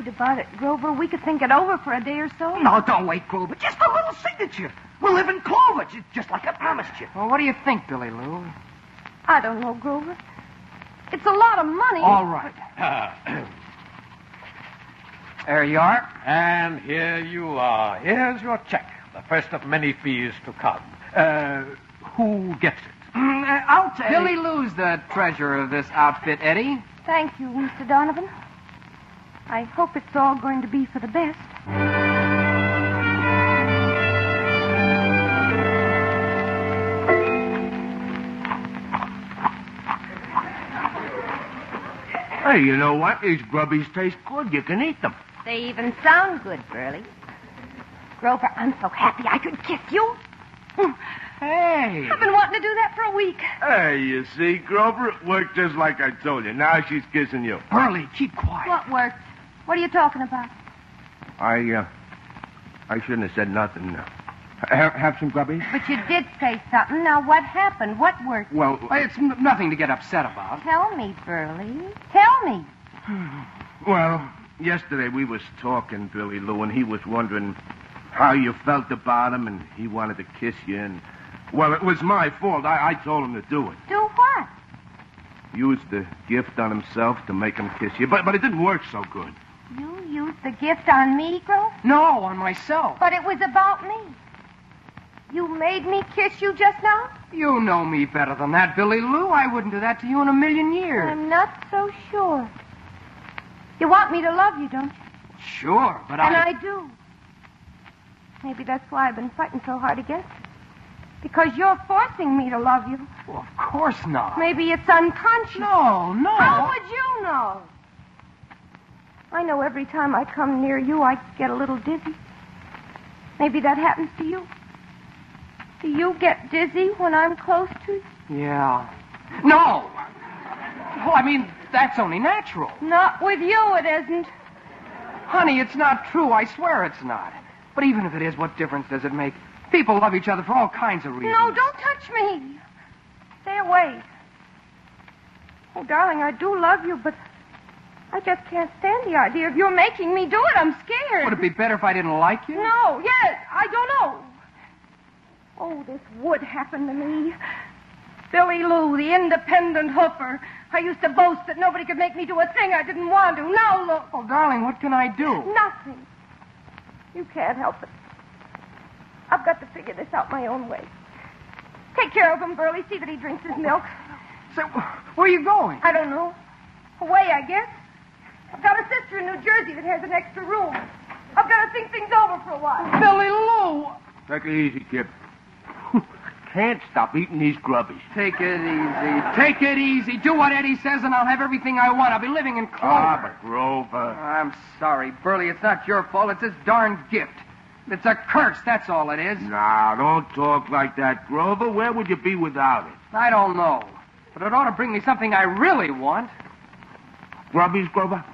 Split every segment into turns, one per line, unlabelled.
worried about it, Grover. We could think it over for a day or so.
No, don't wait, Grover. Just a little signature. We'll live in Clover, just like I promised you.
Well, what do you think, Billy Lou?
I don't know, Grover. It's a lot of money.
All right. There you are.
And here you are. Here's your check. The first of many fees to come. Who gets it?
I'll take
Billy Lou's the treasurer of this outfit, Eddie.
Thank you, Mr. Donovan. I hope it's all going to be for the best.
Hey, you know what? These grubbies taste good. You can eat them.
They even sound good, Burley. Grover, I'm so happy I could kiss you.
Hey.
I've been wanting to do that for a week.
Hey, you see, Grover, it worked just like I told you. Now she's kissing you.
Burley, keep quiet.
What worked? What are you talking about?
I shouldn't have said nothing. Have some grubbies?
But you did say something. Now, what happened? What worked?
Well,
It's nothing to get upset about.
Tell me, Burley. Tell me.
well, yesterday we was talking, Billy Lou, and he was wondering how you felt about him, and he wanted to kiss you, and... Well, it was my fault. I told him to do it.
Do what?
Use the gift on himself to make him kiss you. But it didn't work so good.
You used the gift on me, Grover?
No, on myself.
But it was about me. You made me kiss you just now?
You know me better than that, Billy Lou. I wouldn't do that to you in a million years.
I'm not so sure. You want me to love you, don't you?
Sure, but
And I do. Maybe that's why I've been fighting so hard against it. Because you're forcing me to love you.
Well, of course not.
Maybe it's unconscious.
No.
How would you know? I know every time I come near you, I get a little dizzy. Maybe that happens to you. Do you get dizzy when I'm close to you?
Yeah. No. Well, I mean, that's only natural.
Not with you, it isn't.
Honey, it's not true. I swear it's not. But even if it is, what difference does it make? People love each other for all kinds of reasons.
No, don't touch me. Stay away. Oh, darling, I do love you, but I just can't stand the idea of your making me do it. I'm scared.
Would it be better if I didn't like you?
No, yes, I don't know. Oh, this would happen to me. Billy Lou, the independent hoofer. I used to boast that nobody could make me do a thing I didn't want to. Now look.
Oh, darling, what can I do?
Nothing. You can't help it. I've got to figure this out my own way. Take care of him, Burley. See that he drinks his milk.
So, where are you going?
I don't know. Away, I guess. I've got a sister in New Jersey that has an extra room. I've got to think things over for a while.
Billy Lou!
Take it easy, kid. Can't stop eating these grubbies.
Take it easy. Take it easy. Do what Eddie says, and I'll have everything I want. I'll be living in Clover.
Ah, but Grover.
I'm sorry, Burley. It's not your fault. It's this darn gift. It's a curse, that's all it is.
Now, don't talk like that, Grover. Where would you be without it?
I don't know. But it ought to bring me something I really want.
Grubbies, Grover?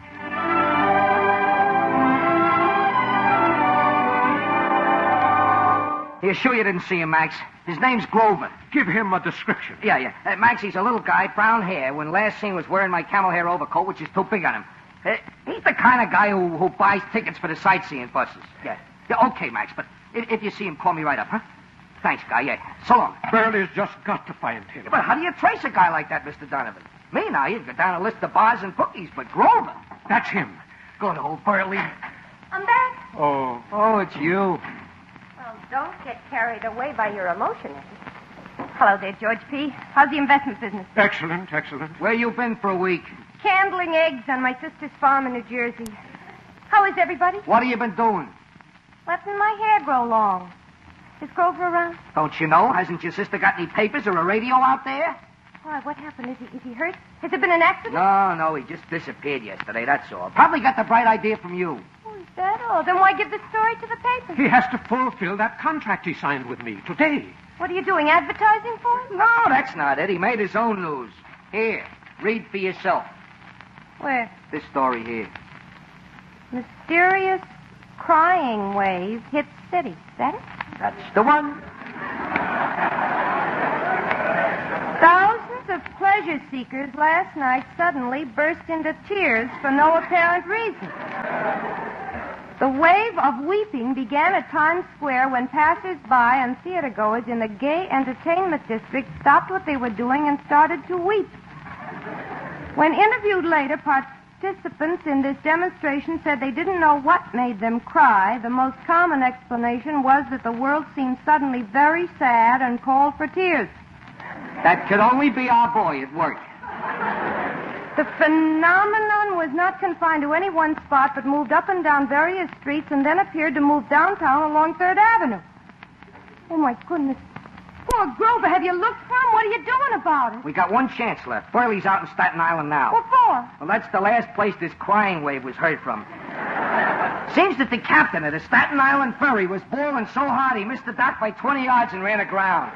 You sure you didn't see him, Max? His name's Grover.
Give him a description.
Yeah. Max, he's a little guy, brown hair. When last seen was wearing my camel hair overcoat, which is too big on him. He's the kind of guy who buys tickets for the sightseeing buses. Yeah, okay, Max, but if you see him, call me right up, huh? Thanks, guy, yeah. So long.
Burley's just got to find him.
Yeah, but how do you trace a guy like that, Mr. Donovan? Me, now, you go down a list of bars and bookies, but Grover.
That's him.
Good old Burley.
I'm back.
Oh, it's you.
Well, don't get carried away by your emotion, Eddie. Hello there, George P. How's the investment business?
Excellent.
Where you been for a week?
Candling eggs on my sister's farm in New Jersey. How is everybody?
What have you been doing?
Letting my hair grow long. Is Grover around?
Don't you know? Hasn't your sister got any papers or a radio out there?
Why, what happened? Is he hurt? Has it been an accident?
No, he just disappeared yesterday, that's all. Probably got the bright idea from you.
Oh, is that all? Then why give the story to the paper?
He has to fulfill that contract he signed with me today.
What are you doing, advertising for him?
No, that's not it. He made his own news. Here, read for yourself.
Where?
This story here.
Mysterious crying wave hits city. Is that it?
That's the one.
Thousands of pleasure seekers last night suddenly burst into tears for no apparent reason. The wave of weeping began at Times Square when passers-by and theatergoers in the gay entertainment district stopped what they were doing and started to weep. When interviewed later, participants in this demonstration said they didn't know what made them cry. The most common explanation was that the world seemed suddenly very sad and called for tears.
That could only be our boy at work.
The phenomenon was not confined to any one spot, but moved up and down various streets and then appeared to move downtown along 3rd Avenue. Oh, my goodness. Poor Grover, have you looked for him? What are you doing about it?
We got one chance left. Burley's out in Staten Island now.
What for?
Well, that's the last place this crying wave was heard from. Seems that the captain of the Staten Island ferry was bawling so hard he missed the dock by 20 yards and ran aground.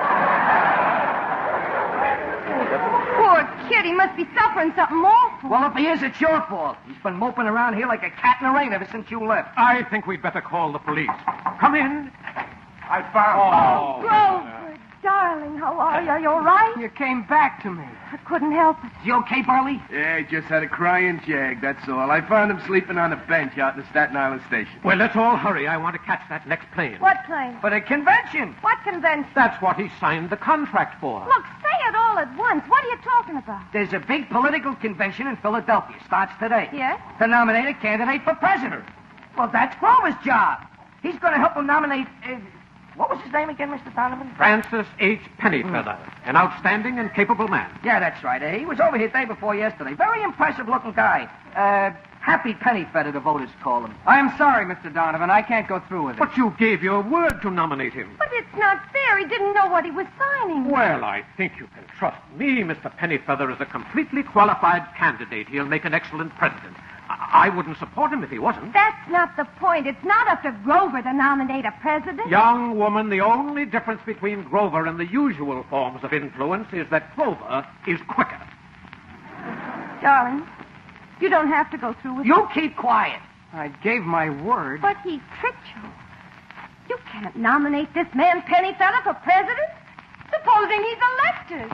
Poor kid, he must be suffering something awful.
Well, if he is, it's your fault. He's been moping around here like a cat in the rain ever since you left.
I think we'd better call the police. Come in.
I found
Oh, Grover, darling, how are you? Are you all right?
You came back to me.
I couldn't help it.
Is he okay, Burley?
Yeah, he just had a crying jag, that's all. I found him sleeping on a bench out in the Staten Island station.
Well, let's all hurry. I want to catch that next plane.
What plane?
For the convention.
What convention?
That's what he signed the contract for.
Look, say it all at once. What are you talking about?
There's a big political convention in Philadelphia. Starts today.
Yes?
To nominate a candidate for president. Well, that's Grover's job. He's going to help him nominate... what was his name again, Mr. Donovan?
Francis H. Pennyfeather, an outstanding and capable man.
Yeah, that's right. He was over here day before yesterday. Very impressive-looking guy. Happy Pennyfeather, the voters call him.
I am sorry, Mr. Donovan. I can't go through with it.
But you gave your word to nominate him.
But it's not fair. He didn't know what he was signing.
Well, I think you can trust me. Mr. Pennyfeather is a completely qualified candidate. He'll make an excellent president. I wouldn't support him if he wasn't.
That's not the point. It's not up to Grover to nominate a president.
Young woman, the only difference between Grover and the usual forms of influence is that Grover is quicker.
Darling, you don't have to go through with it.
You keep quiet.
I gave my word.
But he tricked you. You can't nominate this man Pennyfeather for president. Supposing he's elected.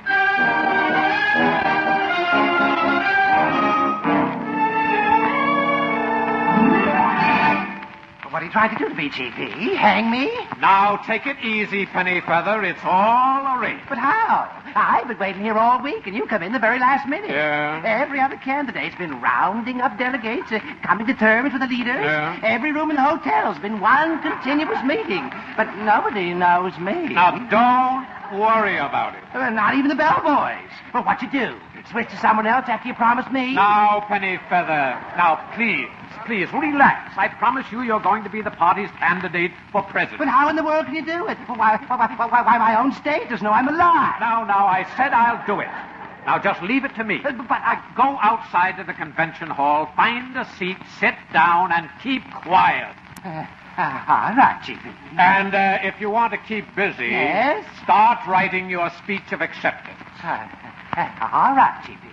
What are you trying to do to me, G.P.? Hang me?
Now, take it easy, Pennyfeather. It's all arranged.
But how? I've been waiting here all week, and you come in the very last minute.
Yeah.
Every other candidate's been rounding up delegates, coming to terms with the leaders.
Yeah.
Every room in the hotel's been one continuous meeting. But nobody knows me.
Now, don't worry about it.
Not even the bellboys. Well, what you do? Switch to someone else after you promised me?
Now, Pennyfeather. Now, please, relax. I promise you you're going to be the party's candidate for president.
But how in the world can you do it? Why, my own state doesn't know I'm alive.
Now, I said I'll do it. Now, just leave it to me.
But I...
Go outside to the convention hall, find a seat, sit down, and keep quiet.
All right, Chiefy.
And if you want to keep busy...
Yes?
Start writing your speech of acceptance.
All right, Chiefy.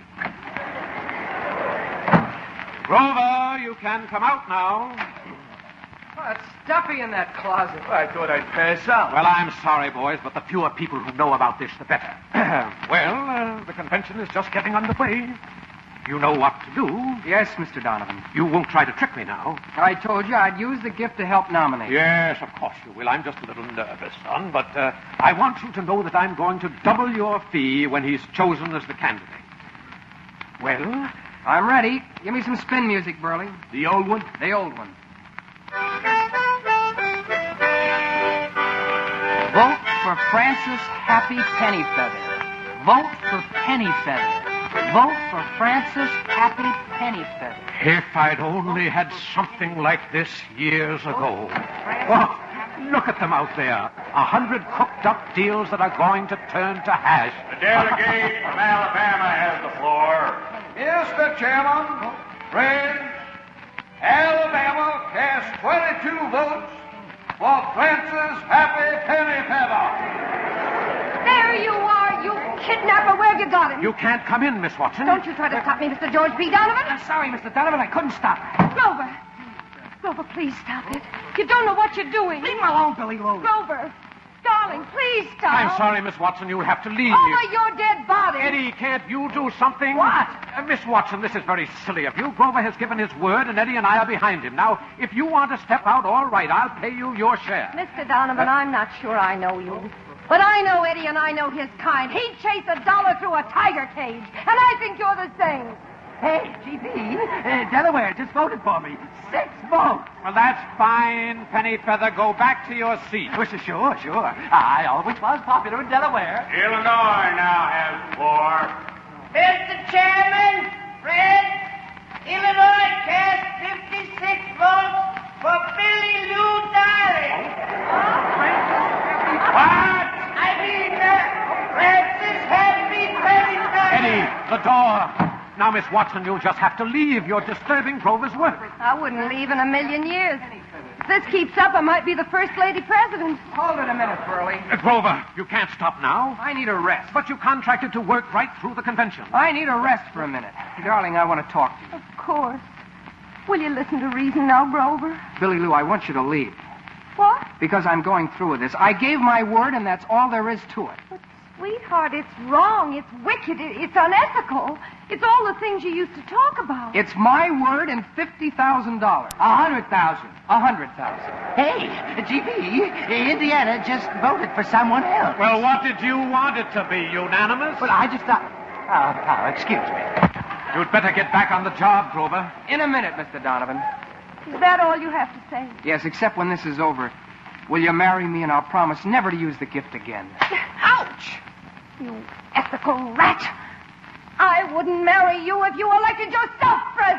Grover, you can come out now.
Oh, it's stuffy in that closet.
I thought I'd pass out.
Well, I'm sorry, boys, but the fewer people who know about this, the better. The convention is just getting underway. You know what to do.
Yes, Mr. Donovan.
You won't try to trick me now.
I told you I'd use the gift to help nominate.
Yes, of course you will. I'm just a little nervous, son, but I want you to know that I'm going to double your fee when he's chosen as the candidate. Well?
I'm ready. Give me some spin music, Burley.
The old one?
The old one. Vote for Francis Happy Pennyfeather. Vote for Pennyfeather. Vote for Francis Happy Pennyfeather.
If I'd only had something like this years ago. Oh, look at them out there. 100 cooked-up deals that are going to turn to hash.
The delegate from Alabama has the floor. Mr. Chairman, friends, Alabama cast 22 votes for Francis Happy Pennyfeather.
There you are, you kidnapper. Where have you got him?
You can't come in, Miss Watson.
Don't you try to stop me, Mr. George B. Donovan.
I'm sorry, Mr. Donovan. I couldn't stop.
Grover. Grover, please stop it. You don't know what you're doing.
Leave him alone, Billy Lou.
Grover. Darling, please stop.
I'm sorry, Miss Watson. You'll have to leave.
Over your dead body.
Eddie, can't you do something?
What?
Miss Watson, this is very silly of you. Grover has given his word, and Eddie and I are behind him. Now, if you want to step out, all right, I'll pay you your share.
Mr. Donovan, I'm not sure I know you. But I know Eddie and I know his kind. He'd chase $1 through a tiger cage. And I think you're the same.
Hey, GP, Delaware just voted for me. 6 votes.
Well, that's fine, Pennyfeather. Go back to your seat.
Oh, sure. I always was popular in Delaware.
Illinois now has the floor.
Mr. Chairman, friends, Illinois cast 56 votes for Billy Lou Darling.
What?
I mean, Francis Happy Pennyfeather.
Eddie, the door. Now, Miss Watson, you'll just have to leave. You're disturbing Grover's work.
I wouldn't leave in a million years. If this keeps up, I might be the first lady president.
Hold it a minute, Burley.
Grover, you can't stop now.
I need a rest.
But you contracted to work right through the convention.
I need a rest for a minute. Darling, I want to talk to you.
Of course. Will you listen to reason now, Grover?
Billy Lou, I want you to leave.
What?
Because I'm going through with this. I gave my word, and that's all there is to it.
But, sweetheart, it's wrong. It's wicked. It's unethical. It's all the things you used to talk about.
It's my word and $50,000. 100,000. 100,000.
Hey, GP, Indiana just voted for someone else.
Well, what did you want it to be? Unanimous?
Well, I just thought... excuse me.
You'd better get back on the job, Grover.
In a minute, Mr. Donovan.
Is that all you have to say?
Yes, except when this is over. Will you marry me, and I'll promise never to use the gift again.
Ouch! You ethical rat! I wouldn't marry you if you elected yourself president!